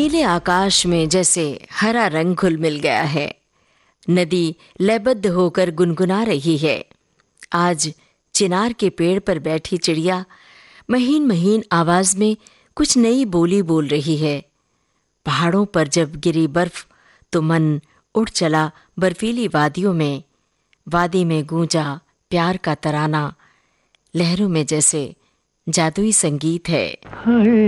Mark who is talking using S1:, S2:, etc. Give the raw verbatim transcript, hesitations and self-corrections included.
S1: नीले आकाश में जैसे हरा रंग घुल मिल गया है। नदी लयबद्ध होकर गुनगुना रही है। आज चिनार के पेड़ पर बैठी चिड़िया महीन महीन आवाज में कुछ नई बोली बोल रही है। पहाड़ों पर जब गिरी बर्फ तो मन उड़ चला बर्फीली वादियों में। वादी में गूंजा प्यार का तराना, लहरों में जैसे जादुई संगीत है।